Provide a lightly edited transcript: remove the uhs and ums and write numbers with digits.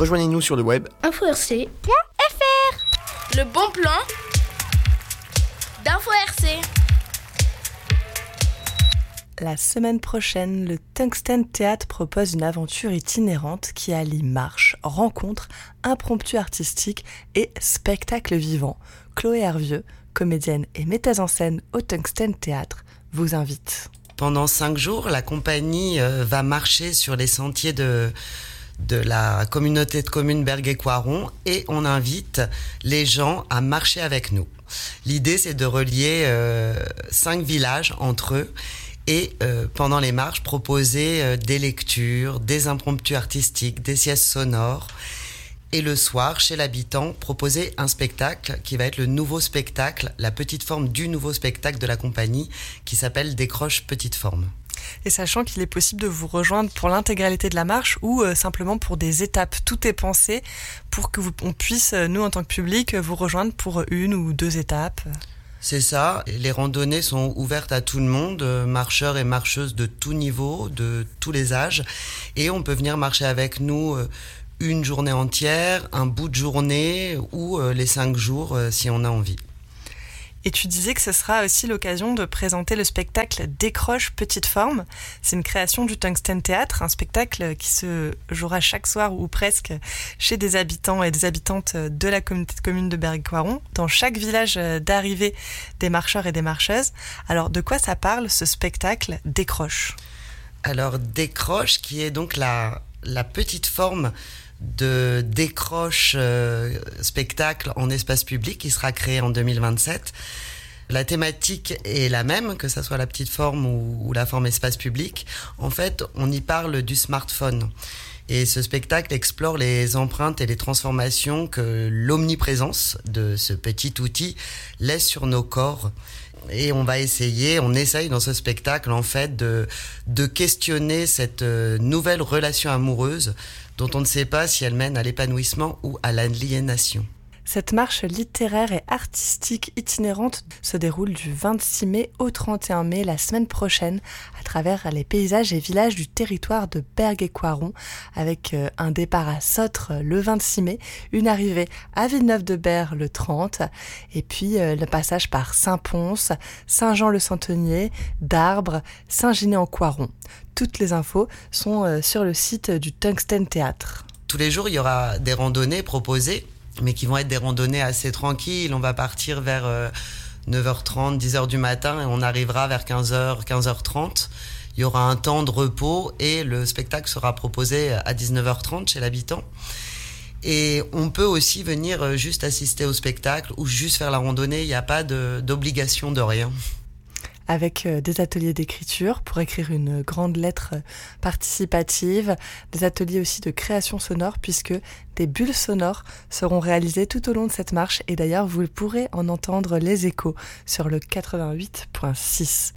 Rejoignez-nous sur le web info-rc.fr. Le bon plan d'Info RC. La semaine prochaine, le Tungsten Théâtre propose une aventure itinérante qui allie marche, rencontre, impromptu artistique et spectacle vivant. Chloé Hervieux, comédienne et metteuse en scène au Tungsten Théâtre, vous invite. Pendant 5 jours, la compagnie va marcher sur les sentiers de la communauté de communes Bergues-et-Coiron et on invite les gens à marcher avec nous. L'idée, c'est de relier 5 villages entre eux et pendant les marches, proposer des lectures, des impromptus artistiques, des siestes sonores. Et le soir, chez l'habitant, proposer un spectacle qui va être le nouveau spectacle, la petite forme du nouveau spectacle de la compagnie qui s'appelle Décroche Petite Forme. Et sachant qu'il est possible de vous rejoindre pour l'intégralité de la marche ou simplement pour des étapes, tout est pensé pour que on puisse, nous en tant que public, vous rejoindre pour 1 ou 2 étapes. C'est ça, les randonnées sont ouvertes à tout le monde, marcheurs et marcheuses de tout niveau, de tous les âges, et on peut venir marcher avec nous une journée entière, un bout de journée ou les 5 jours si on a envie. Et tu disais que ce sera aussi l'occasion de présenter le spectacle Décroche Petite Forme. C'est une création du Tungsten Théâtre, un spectacle qui se jouera chaque soir ou presque chez des habitants et des habitantes de la communauté de communes de Bergues-et-Coiron, dans chaque village d'arrivée des marcheurs et des marcheuses. Alors, de quoi ça parle, ce spectacle Décroche ? Alors, Décroche, qui est donc la petite forme de décroche spectacle en espace public qui sera créé en 2027. La thématique est la même, que ça soit la petite forme ou la forme espace public. En fait, on y parle du smartphone. Et ce spectacle explore les empreintes et les transformations que l'omniprésence de ce petit outil laisse sur nos corps. Et on essaye dans ce spectacle en fait de questionner cette nouvelle relation amoureuse dont on ne sait pas si elle mène à l'épanouissement ou à l'aliénation. Cette marche littéraire et artistique itinérante se déroule du 26 mai au 31 mai, la semaine prochaine, à travers les paysages et villages du territoire de Bergues-et-Coiron, avec un départ à Sotre le 26 mai, une arrivée à Villeneuve-de-Berg le 30, et puis le passage par Saint-Pons, Saint-Jean-le-Centenier, Darbre, Saint-Ginet-en-Coiron. Toutes les infos sont sur le site du Tungsten Théâtre. Tous les jours, il y aura des randonnées proposées, mais qui vont être des randonnées assez tranquilles. On va partir vers 9h30, 10h du matin et on arrivera vers 15h, 15h30. Il y aura un temps de repos et le spectacle sera proposé à 19h30 chez l'habitant. Et on peut aussi venir juste assister au spectacle ou juste faire la randonnée. Il n'y a pas d'obligation de rien. Avec des ateliers d'écriture pour écrire une grande lettre participative, des ateliers aussi de création sonore puisque des bulles sonores seront réalisées tout au long de cette marche et d'ailleurs vous pourrez en entendre les échos sur le 88.6.